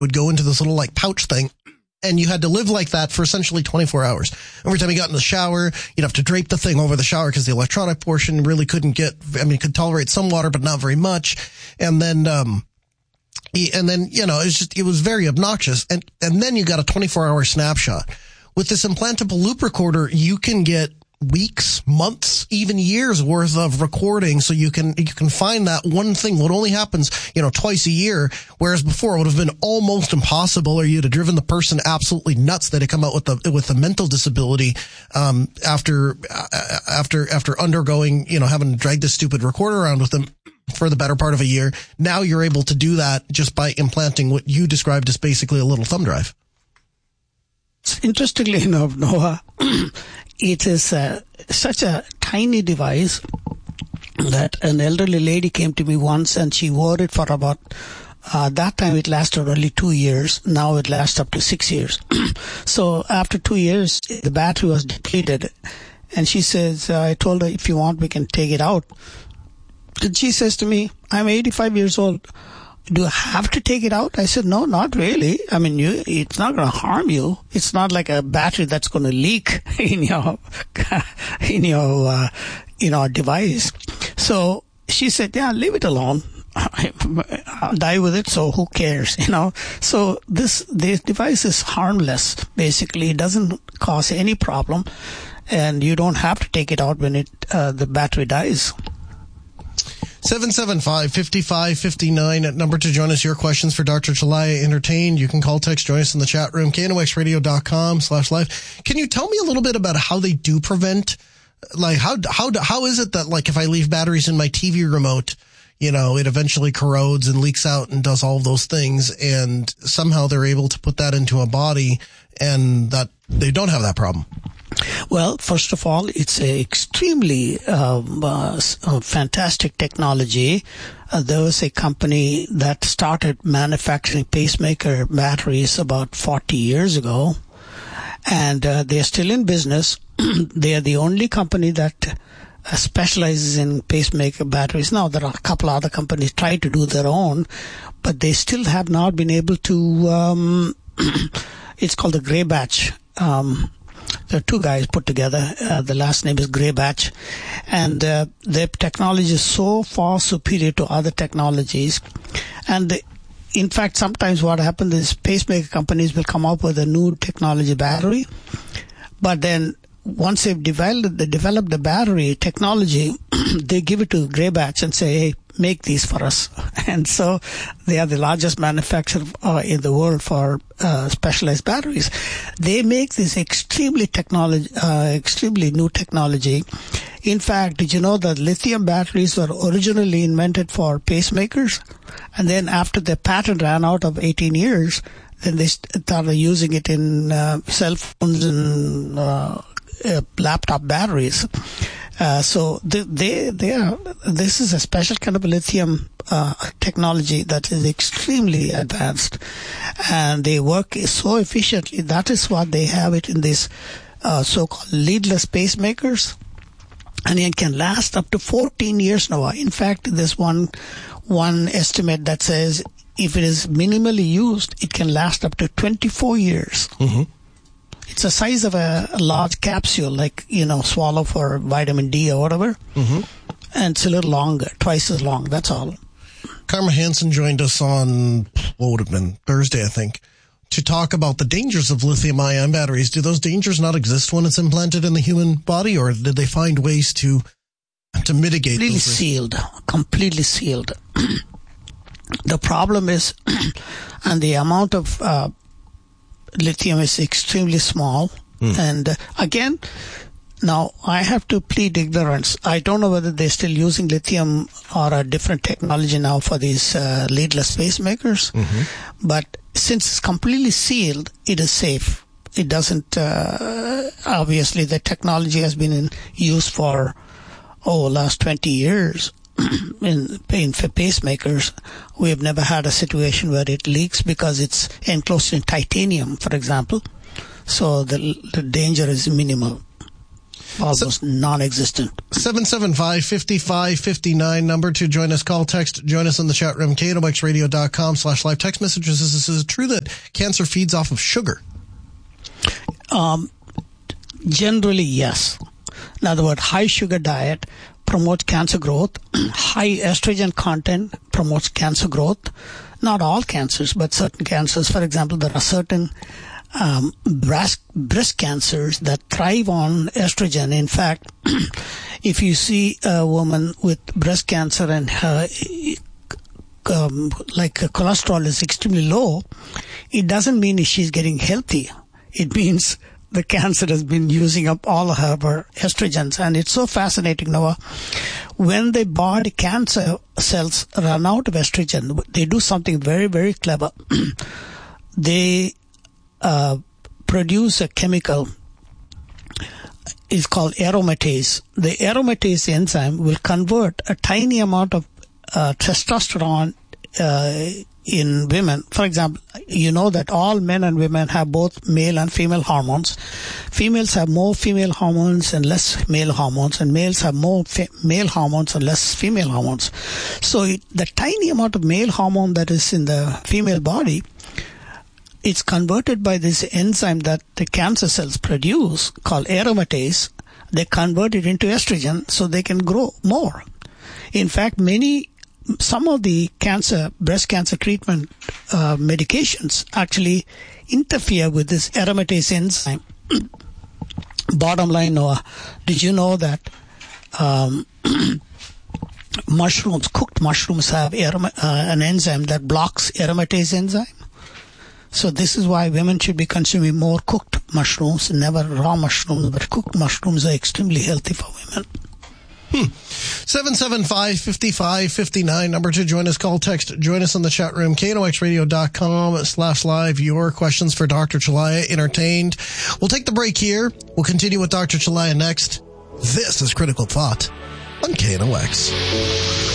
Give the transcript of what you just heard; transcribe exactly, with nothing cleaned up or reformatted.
would go into this little like pouch thing. And you had to live like that for essentially twenty-four hours. Every time you got in the shower, you'd have to drape the thing over the shower because the electronic portion really couldn't get, I mean, it could tolerate some water, but not very much. And then, um, and then, you know, it's just, it was very obnoxious. And, and then you got a twenty-four hour snapshot. With this implantable loop recorder, you can get weeks, months, even years worth of recording, so you can you can find that one thing what only happens, you know, twice a year, whereas before it would have been almost impossible, or you'd have driven the person absolutely nuts that had come out with the with a mental disability um after uh, after after undergoing, you know, having to drag this stupid recorder around with them for the better part of a year. Now you're able to do that just by implanting what you described as basically a little thumb drive. Interestingly enough, Noah, it is uh, such a tiny device that an elderly lady came to me once and she wore it for about, uh, that time it lasted only two years. Now it lasts up to six years. So after two years, the battery was depleted. And she says, uh, I told her, if you want, we can take it out. And she says to me, I'm eighty-five years old. Do I have to take it out? I said, no, not really. I mean, you, it's not going to harm you. It's not like a battery that's going to leak in your, in your, uh, in our device. So she said, yeah, leave it alone. I'll die with it, so who cares, you know? So this, this device is harmless. Basically, it doesn't cause any problem, and you don't have to take it out when it, uh, the battery dies. seven seven five, five five five nine at number to join us. Your questions for Doctor Chelliah Entertained. You can call, text, join us in the chat room, K N O X radio dot com slash live. Can you tell me a little bit about how they do prevent, like, how, how, how is it that, like, if I leave batteries in my T V remote, you know, it eventually corrodes and leaks out and does all of those things, and somehow they're able to put that into a body and that they don't have that problem? Well, first of all, it's a extremely um, uh, fantastic technology. Uh, there was a company that started manufacturing pacemaker batteries about forty years ago, and uh, they're still in business. They are the only company that uh, specializes in pacemaker batteries. Now, there are a couple other companies try to do their own, but they still have not been able to. Um, it's called the Gray Batch. Um, There are two guys put together. Uh, the last name is Gray Batch. And uh, their technology is so far superior to other technologies. And the, in fact, sometimes what happens is pacemaker companies will come up with a new technology battery. But then once they've developed, they develop the battery technology, they give it to Gray Batch and say, hey, make these for us. And so they are the largest manufacturer uh, in the world for uh, specialized batteries. They make this extremely technology, uh, extremely new technology. In fact, did you know that lithium batteries were originally invented for pacemakers? And then after the patent ran out of eighteen years, then they started using it in uh, cell phones and uh, uh, laptop batteries. Uh, so they, they, they are, this is a special kind of lithium uh, technology that is extremely advanced, and they work so efficiently. That is what they have it in these uh, so-called leadless pacemakers, and it can last up to fourteen years now. In fact, there's one one estimate that says if it is minimally used, it can last up to twenty-four years. Mm-hmm. It's the size of a, a large capsule, like, you know, swallow for vitamin D or whatever. Mm-hmm. And it's a little longer, twice as long. That's all. Karma Hansen joined us on, what would have been, Thursday, I think, to talk about the dangers of lithium-ion batteries. Do those dangers not exist when it's implanted in the human body, or did they find ways to to mitigate completely those? Sealed, completely sealed. The problem is, and the amount of uh, lithium is extremely small. Mm. And uh, again, now I have to plead ignorance. I don't know whether they're still using lithium or a different technology now for these uh, leadless pacemakers. Mm-hmm. But since it's completely sealed, it is safe. It doesn't, uh, obviously the technology has been in use for, oh, last twenty years. In, in for pacemakers, we have never had a situation where it leaks because it's enclosed in titanium, for example. So the, the danger is minimal. almost so, non-existent. seven seven five, five five five nine, number to join us. Call, text, join us in the chat room, K N O X radio dot com slash live. Text messages. Is, is it true that cancer feeds off of sugar? Um, generally, yes. In other words, high sugar diet promotes cancer growth. High estrogen content promotes cancer growth. Not all cancers, but certain cancers. For example, there are certain um, breast, breast cancers that thrive on estrogen. In fact, if you see a woman with breast cancer and her um, like cholesterol is extremely low, it doesn't mean she's getting healthy. It means the cancer has been using up all of her estrogens. And it's so fascinating, Noah. When the body cancer cells run out of estrogen, they do something very, very clever. They uh, produce a chemical. It's called aromatase. The aromatase enzyme will convert a tiny amount of uh, testosterone uh, in women. For example, you know that all men and women have both male and female hormones. Females have more female hormones and less male hormones, and males have more fe- male hormones and less female hormones. So it, the tiny amount of male hormone that is in the female body, it's converted by this enzyme that the cancer cells produce called aromatase. They convert it into estrogen so they can grow more. In fact, many Some of the cancer, breast cancer treatment uh, medications actually interfere with this aromatase enzyme. Bottom line, Noah, did you know that um, mushrooms, cooked mushrooms, have aroma, uh, an enzyme that blocks aromatase enzyme? So this is why women should be consuming more cooked mushrooms, never raw mushrooms, but cooked mushrooms are extremely healthy for women. Hmm. seven seven five, five five five nine, number to join us. Call, text, join us in the chat room, K N O X radio dot com slash live. Your questions for Doctor Chelliah entertained. We'll take the break here. We'll continue with Doctor Chelliah next. This is Critical Thought on K N O X.